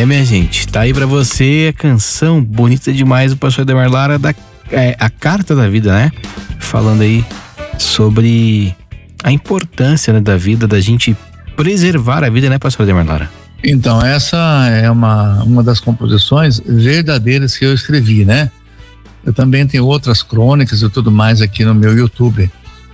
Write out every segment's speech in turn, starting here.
minha gente, tá aí pra você a canção bonita demais do pastor Ademar Lara, a Carta da Vida, né? Falando aí sobre a importância, né, da vida, da gente preservar a vida, né, pastor Ademar Lara? Então, essa é uma das composições verdadeiras que eu escrevi, né? Eu também tenho outras crônicas e tudo mais aqui no meu YouTube.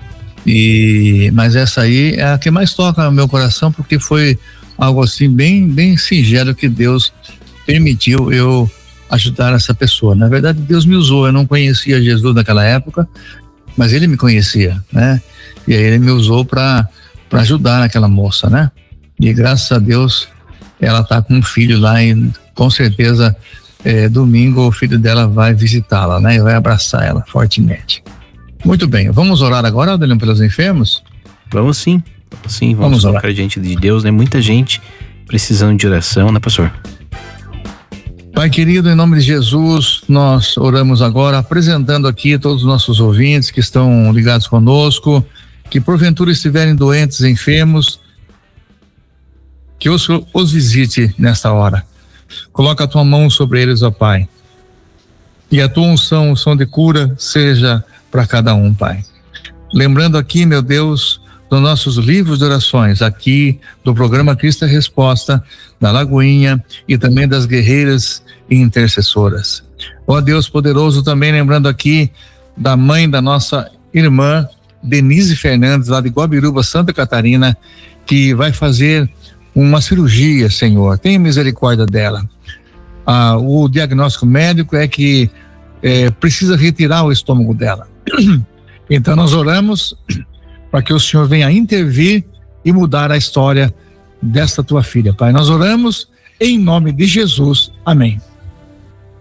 Mas essa aí é a que mais toca no meu coração, porque foi algo assim bem singelo que Deus permitiu eu ajudar essa pessoa. Na verdade, Deus me usou. Eu não conhecia Jesus naquela época, mas Ele me conhecia, né? E aí Ele me usou para ajudar aquela moça, né? E graças a Deus ela tá com um filho lá e com certeza domingo o filho dela vai visitá-la, né? E vai abraçar ela fortemente. Muito bem, vamos orar agora, Adelino, pelos enfermos? Vamos sim, vamos colocar diante de Deus, né? Muita gente precisando de oração, né, pastor? Pai querido, em nome de Jesus, nós oramos agora apresentando aqui todos os nossos ouvintes que estão ligados conosco, que porventura estiverem doentes, enfermos, que os visite nesta hora. Coloca a tua mão sobre eles, ó Pai. E a tua unção de cura, seja para cada um, Pai. Lembrando aqui, meu Deus, dos nossos livros de orações, aqui do programa Cristo é Resposta, da Lagoinha e também das guerreiras e intercessoras. Ó Deus poderoso, também lembrando aqui da mãe da nossa irmã Denise Fernandes, lá de Guabiruba, Santa Catarina, que vai fazer uma cirurgia, Senhor. Tenha misericórdia dela. O diagnóstico médico é que precisa retirar o estômago dela. Então nós oramos para que o Senhor venha intervir e mudar a história desta tua filha, Pai. Nós oramos em nome de Jesus. Amém.